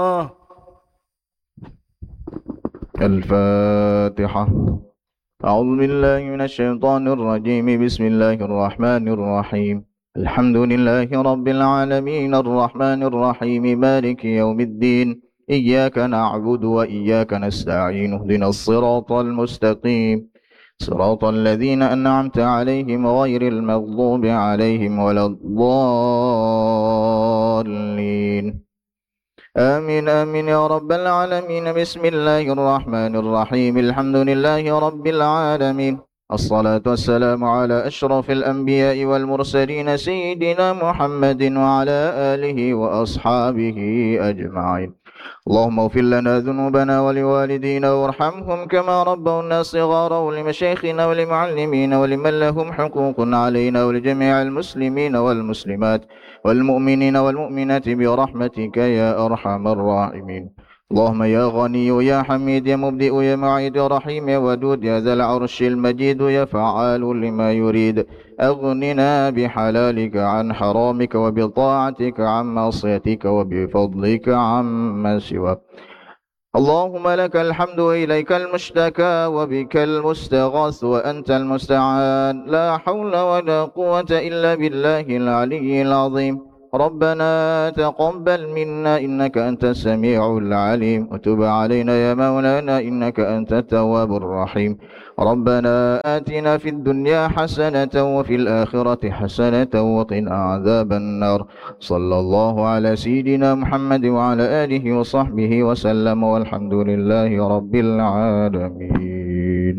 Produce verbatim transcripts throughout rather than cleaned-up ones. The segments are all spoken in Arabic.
الفاتحة. أعوذ بالله من الشيطان الرجيم. بسم الله الرحمن الرحيم. الحمد لله رب العالمين الرحمن الرحيم مالك يوم الدين. إياك نعبد وإياك نستعين. اهدنا الصراط المستقيم صراط الذين أنعمت عليهم غير المغضوب عليهم ولا الضالين. آمين آمين يا رب العالمين. بسم الله الرحمن الرحيم. الحمد لله رب العالمين. الصلاة والسلام على أشرف الأنبياء والمرسلين سيدنا محمد وعلى آله وأصحابه أجمعين. اللهم اغفر لنا ذنوبنا ولوالدينا وارحمهم كما ربونا صغارا، ولمشايخنا ولمعلمين ولمن لهم حقوق علينا، ولجميع المسلمين والمسلمات والمؤمنين والمؤمنات برحمتك يا أرحم الراحمين. اللهم يا غني يا حميد يا مبدئ يا معيد يا رحيم يا ودود يا ذا العرش المجيد يا فعال لما يريد، أغننا بحلالك عن حرامك، وبطاعتك عن معصيتك، وبفضلك عما سواك. اللهم لك الحمد وإليك المشتكى وبك المستغاث وأنت المستعان، لا حول ولا قوة إلا بالله العلي العظيم. ربنا تقبل منا إنك أنت السميع العليم، وتب علينا يا مولانا إنك أنت التواب الرحيم. ربنا آتنا في الدنيا حسنة وفي الآخرة حسنة وقنا عذاب النار. صلى الله على سيدنا محمد وعلى آله وصحبه وسلم، والحمد لله رب العالمين.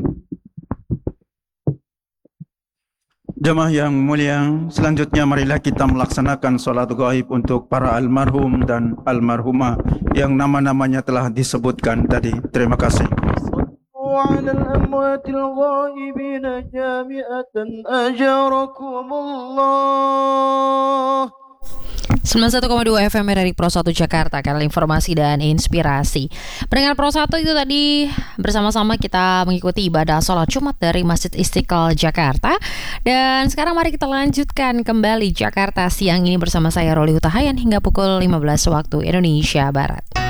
Jemaah yang mulia, selanjutnya marilah kita melaksanakan sholat gaib untuk para almarhum dan almarhumah yang nama-namanya telah disebutkan tadi. Terima kasih. وعلى الأموات الغائبين جامعة أجركم الله. sembilan puluh satu koma dua F M dari Pro satu Jakarta, kanal informasi dan inspirasi. Pendengar Pro satu, itu tadi bersama-sama kita mengikuti ibadah sholat Jumat dari Masjid Istiqlal Jakarta. Dan sekarang mari kita lanjutkan kembali Jakarta siang ini bersama saya Roli Utahayan hingga pukul lima belas waktu Indonesia Barat.